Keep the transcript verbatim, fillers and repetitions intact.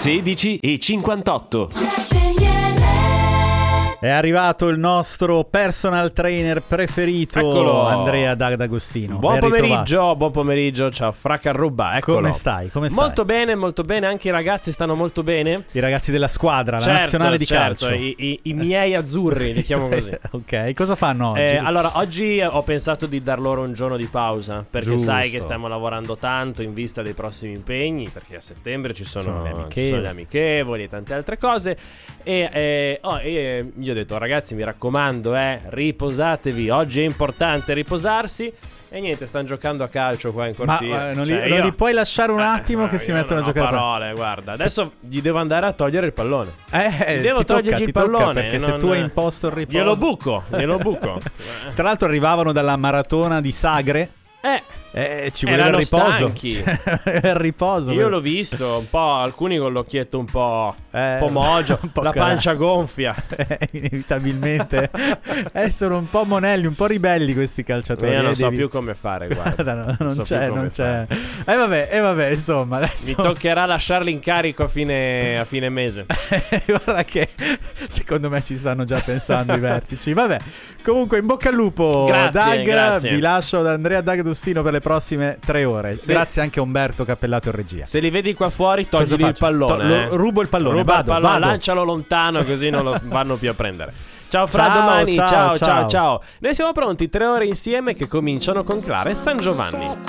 sedici e cinquantotto. È arrivato il nostro personal trainer preferito, Eccolo. Andrea D'Agostino. Buon Ben pomeriggio, ritrovato. buon pomeriggio, ciao fra Carruba, eccolo. Come stai? Come stai? Molto bene, molto bene, anche i ragazzi stanno molto bene. I ragazzi della squadra, certo, la nazionale di certo, calcio. I, i, i miei azzurri, li chiamo così. Ok, cosa fanno oggi? Eh, allora, oggi ho pensato di dar loro un giorno di pausa, perché Giusto. sai che stiamo lavorando tanto in vista dei prossimi impegni, perché a settembre ci sono, Sono le ci amichevoli. sono le amichevoli e tante altre cose. E eh, oh, e gli ho detto, ragazzi, mi raccomando, eh, riposatevi, oggi è importante riposarsi. E niente, stanno giocando a calcio qua in Ma cortile. eh, non, Cioè, li, non io- li puoi lasciare un attimo Eh, che si io mettono non a ho giocare? parole, guarda. Adesso gli devo andare a togliere il pallone. Eh, Devo ti tocca, togliergli ti il tocca, pallone, perché se non- tu hai imposto il riposo. Glielo buco, glielo buco. Tra l'altro arrivavano dalla maratona di Sagre. Eh, Eh, ci voleva il erano riposo. stanchi. il riposo. Io l'ho visto, un po', alcuni con l'occhietto un po', Eh, un po' mogio, un po' la calato. pancia gonfia. Eh, inevitabilmente. eh, sono un po' monelli, un po' ribelli questi calciatori. Io non eh, so devi- più come fare, guarda. Guarda, no, non so c'è, più come non c'è. fare. E vabbè, e vabbè, insomma, adesso Mi toccherà lasciarli in carico a fine, a fine mese. guarda che secondo me ci stanno già pensando i vertici. Vabbè, comunque in bocca al lupo. Grazie, Dag, grazie. vi lascio ad Andrea D'Agostino per le prossime tre ore. Se- Grazie anche a Umberto Cappellato in regia. Se li vedi qua fuori, Cosa togli il faccio? pallone. To- lo- eh. rubo il pallone, Ruba vado, il pallone, vado. lancialo lontano così non lo vanno più a prendere. Ciao fra Ciao, domani, ciao, ciao, ciao, ciao. ciao. Noi siamo pronti, tre ore insieme che cominciano con Clara e San Giovanni.